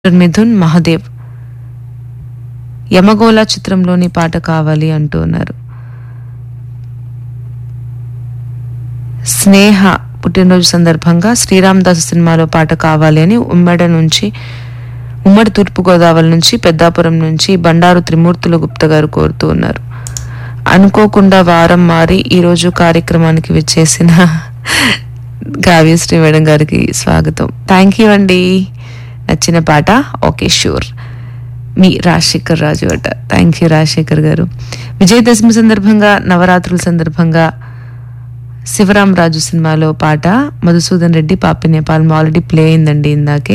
మిథున్ మహదేవ్ యమగోళ చిత్రంలోని పాట కావాలి అంటూ ఉన్నారు. స్నేహ పుట్టినరోజు సందర్భంగా శ్రీరామ్ దాస్ సినిమాలో పాట కావాలి అని ఉమ్మడి తూర్పుగోదావరి నుంచి పెద్దాపురం నుంచి బండారు త్రిమూర్తుల గుప్త గారు కోరుతూ ఉన్నారు. అనుకోకుండా వారం మారి ఈరోజు కార్యక్రమానికి విచ్చేసిన కావ్యశ్రీ మేడం గారికి స్వాగతం. థ్యాంక్ యూ అండి. నచ్చిన పాట ఓకే షూర్. మీ రాజశేఖర్ రాజు అట. థ్యాంక్ యూ రాజశేఖర్ గారు. విజయదశమి సందర్భంగా నవరాత్రుల సందర్భంగా శివరాం రాజు సినిమాలో పాట మధుసూదన్ రెడ్డి పాపినేపాల్ ఆల్రెడీ ప్లే అయిందండి ఇందాకే.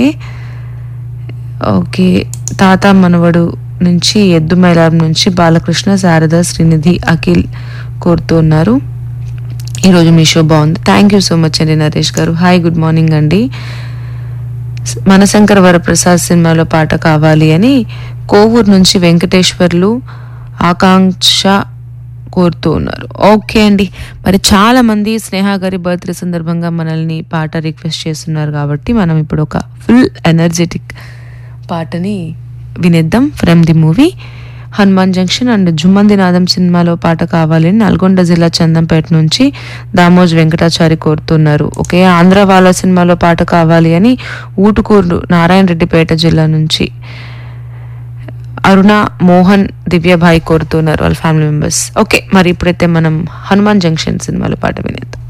ఓకే. తాత మనవడు నుంచి ఎద్దు మైలాం నుంచి బాలకృష్ణ శారద శ్రీనిధి అఖిల్ కోరుతూ ఉన్నారు. ఈరోజు మీ షో బాగుంది. థ్యాంక్ యూ సో మచ్ అండి నరేష్ గారు. హాయ్ గుడ్ మార్నింగ్ అండి. మనశంకర వరప్రసాద్ సినిమాలో పాట కావాలి అని కోవూరు నుంచి వెంకటేశ్వర్లు ఆకాంక్ష కోరుతూ ఉన్నారు. ఓకే అండి. మరి చాలా మంది స్నేహ గారి బర్త్డే సందర్భంగా మనల్ని పాట రిక్వెస్ట్ చేస్తున్నారు కాబట్టి మనం ఇప్పుడు ఒక ఫుల్ ఎనర్జెటిక్ పాటని వినేద్దాం. From the movie Hanuman junction and జుమ్మందినాదం సినిమాలో పాట కావాలి అని నల్గొండ జిల్లా చందంపేట నుంచి దామోజ్ వెంకటాచారి కోరుతున్నారు. ఓకే. ఆంధ్ర వాళ్ళ సినిమాలో పాట కావాలి అని ఊటుకూరు నారాయణ రెడ్డిపేట జిల్లా నుంచి అరుణ మోహన్ దివ్యభాయ్ కోరుతున్నారు వాళ్ళ ఫ్యామిలీ మెంబర్స్. ఓకే. మరి ఇప్పుడైతే మనం హనుమాన్ జంక్షన్ సినిమాలో పాట వినేద్దాం.